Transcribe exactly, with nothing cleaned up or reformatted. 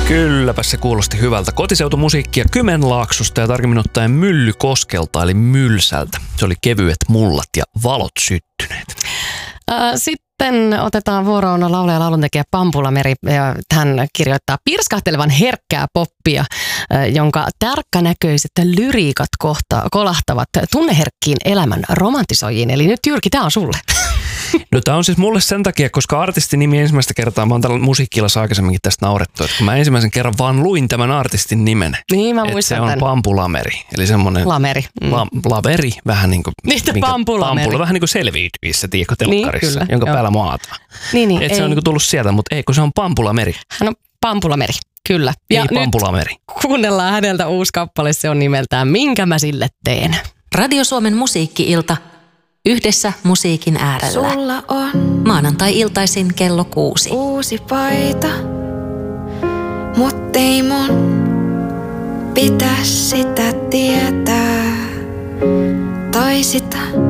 Kylläpä se kuulosti hyvältä. Kotiseutumusiikkia Kymenlaaksosta ja tarkemmin ottaen Myllykoskelta eli Mylsältä. Se oli Kevyet mullat ja valot syttyneet. Sitten otetaan vuoroon laulaja ja lauluntekijä Pampula Meri. Hän kirjoittaa pirskahtelevan herkkää poppia, jonka tarkkanäköiset lyriikat kohta, kolahtavat tunneherkkiin elämän romantisoijiin. Eli nyt Jyrki, tää on sulle. No tää on siis mulle sen takia, koska artistin nimi ensimmäistä kertaa, mä oon tällä musiikkiilassa aikaisemminkin tästä naurettu, että kun mä ensimmäisen kerran vaan luin tämän artistin nimen. Niin, mä muistan se on tämän. Pampula Meri. Eli semmonen Lameri. Mm. La, laveri, vähän niin kuin Niistä Pampula Meri. Pampula, vähän niin kuin selviytyissä, tiedätkö, telkkarissa, niin, kyllä, jonka joo. päällä maataan. Niin, niin, että se on niin kuin tullut sieltä, mutta ei, kun se on Pampula Meri. Hän on Pampula Meri, kyllä. Ei Ja Pampula Meri. Kuunnellaan häneltä uusi kappale, se on nimeltään Minkä mä sille teen. Radio Suomen musiikki-ilta. Yhdessä musiikin äärellä. Sulla on maanantai-iltaisin kello kuusi. uusi paita, mut ei mun pitäis sitä tietää. Tai sitä